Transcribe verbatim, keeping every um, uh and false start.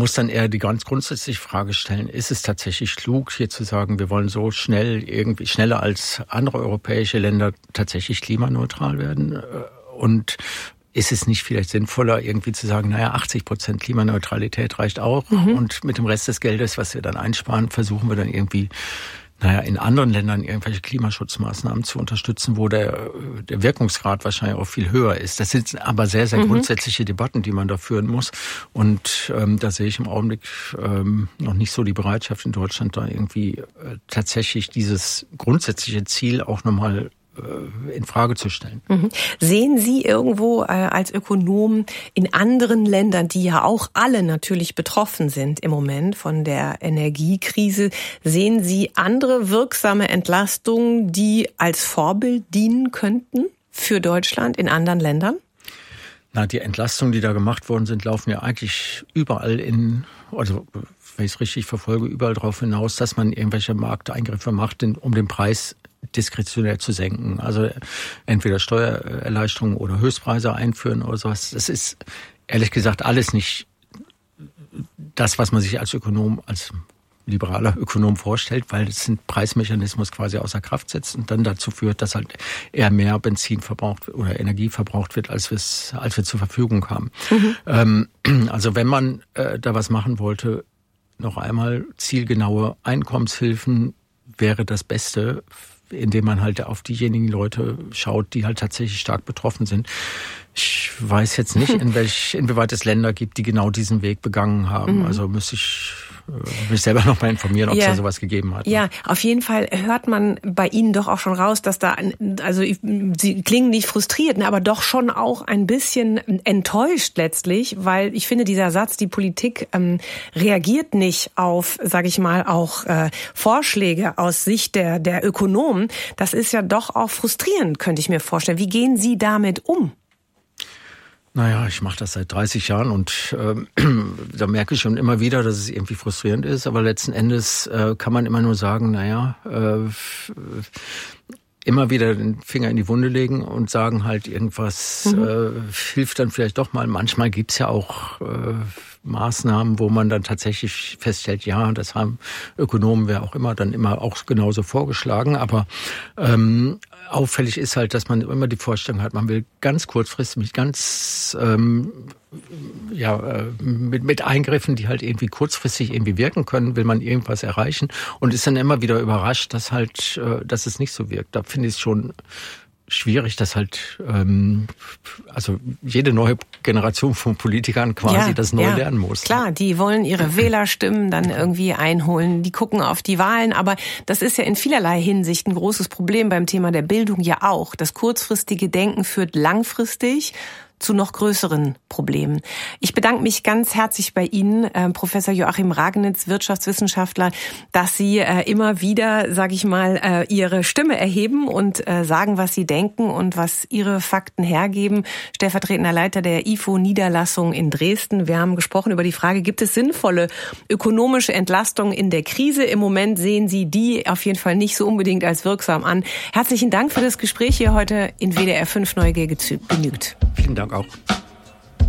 muss dann eher die ganz grundsätzliche Frage stellen, ist es tatsächlich klug, hier zu sagen, wir wollen so schnell, irgendwie schneller als andere europäische Länder tatsächlich klimaneutral werden? Und ist es nicht vielleicht sinnvoller, irgendwie zu sagen, naja, achtzig Prozent Klimaneutralität reicht auch mhm. und mit dem Rest des Geldes, was wir dann einsparen, versuchen wir dann irgendwie naja, in anderen Ländern irgendwelche Klimaschutzmaßnahmen zu unterstützen, wo der, der Wirkungsgrad wahrscheinlich auch viel höher ist. Das sind aber sehr, sehr mhm. grundsätzliche Debatten, die man da führen muss. Und ähm, da sehe ich im Augenblick ähm, noch nicht so die Bereitschaft in Deutschland, da irgendwie äh, tatsächlich dieses grundsätzliche Ziel auch nochmal in Frage zu stellen. Mhm. Sehen Sie irgendwo äh, als Ökonom in anderen Ländern, die ja auch alle natürlich betroffen sind im Moment von der Energiekrise, sehen Sie andere wirksame Entlastungen, die als Vorbild dienen könnten für Deutschland in anderen Ländern? Na, die Entlastungen, die da gemacht worden sind, laufen ja eigentlich überall in, also wenn ich es richtig verfolge, überall darauf hinaus, dass man irgendwelche Markteingriffe macht, um den Preis diskretionär zu senken. Also entweder Steuererleichterungen oder Höchstpreise einführen oder sowas. Das ist ehrlich gesagt alles nicht das, was man sich als Ökonom, als liberaler Ökonom vorstellt, weil es einen Preismechanismus quasi außer Kraft setzt und dann dazu führt, dass halt eher mehr Benzin verbraucht oder Energie verbraucht wird, als wir es, als wir zur Verfügung haben. Mhm. Ähm, also wenn man äh, da was machen wollte, noch einmal zielgenaue Einkommenshilfen wäre das Beste, indem man halt auf diejenigen Leute schaut, die halt tatsächlich stark betroffen sind. Ich weiß jetzt nicht, in welch, inwieweit es Länder gibt, die genau diesen Weg begangen haben. Mhm. Also müsste ich mich selber noch mal informieren, ob es ja. da sowas gegeben hat. Ja, auf jeden Fall hört man bei Ihnen doch auch schon raus, dass da, also Sie klingen nicht frustriert, aber doch schon auch ein bisschen enttäuscht letztlich, weil ich finde, dieser Satz, die Politik ähm, reagiert nicht auf, sage ich mal, auch äh, Vorschläge aus Sicht der, der Ökonomen, das ist ja doch auch frustrierend, könnte ich mir vorstellen. Wie gehen Sie damit um? Naja, ich mache das seit dreißig Jahren und äh, da merke ich schon immer wieder, dass es irgendwie frustrierend ist. Aber letzten Endes äh, kann man immer nur sagen, naja, äh, immer wieder den Finger in die Wunde legen und sagen halt, irgendwas mhm. äh, hilft dann vielleicht doch mal. Manchmal gibt's ja auch äh, Maßnahmen, wo man dann tatsächlich feststellt, ja, das haben Ökonomen, wer auch immer, dann immer auch genauso vorgeschlagen. Aber ähm, auffällig ist halt, dass man immer die Vorstellung hat, man will ganz kurzfristig mit ganz ähm, ja äh, mit, mit Eingriffen, die halt irgendwie kurzfristig irgendwie wirken können, will man irgendwas erreichen und ist dann immer wieder überrascht, dass halt, äh, dass es nicht so wirkt. Da finde ich es schon schwierig, dass halt ähm, also jede neue Generation von Politikern quasi ja, das neu ja, lernen muss. Klar, die wollen ihre Wählerstimmen dann irgendwie einholen, die gucken auf die Wahlen, aber das ist ja in vielerlei Hinsicht ein großes Problem beim Thema der Bildung ja auch. Das kurzfristige Denken führt langfristig zu noch größeren Problemen. Ich bedanke mich ganz herzlich bei Ihnen, äh, Professor Joachim Ragnitz, Wirtschaftswissenschaftler, dass Sie äh, immer wieder, sage ich mal, äh, Ihre Stimme erheben und äh, sagen, was Sie denken und was Ihre Fakten hergeben. Stellvertretender Leiter der I F O-Niederlassung in Dresden. Wir haben gesprochen über die Frage, gibt es sinnvolle ökonomische Entlastungen in der Krise? Im Moment sehen Sie die auf jeden Fall nicht so unbedingt als wirksam an. Herzlichen Dank für das Gespräch hier heute in W D R fünf Neugier genügt. Vielen Dank auch.